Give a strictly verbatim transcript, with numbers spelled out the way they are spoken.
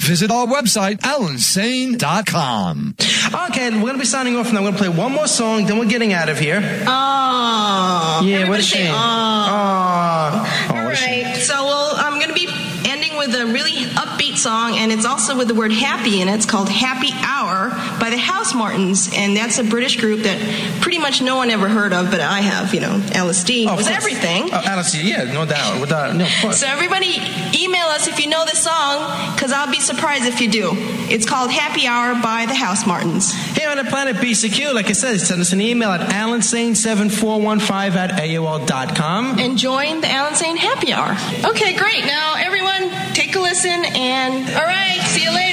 visit our website, alan sane dot com. Okay, we're going to be signing off, and I'm going to play one more song, then we're getting out of here. Oh. Yeah, what a shame. Oh. Oh. All right. So, well, I'm going to be ending with a really upbeat song, and it's also with the word happy, and it's called Happy Hour by the Housemartins, and that's a British group that pretty much no one ever heard of, but I have, you know, Alice Dean Oh, was of course. everything. Oh, Alice, yeah, no doubt. Without, no, of course. So everybody email us if you know the song, because I'll be surprised if you do. It's called Happy Hour by the Housemartins. Here on the Planet B C Q, like I said, send us an email at alan sane seven four one five at A O L dot com. And join the Alan Sane Happy Hour. Okay, great. Now, everyone, take a listen, and all right, see you later.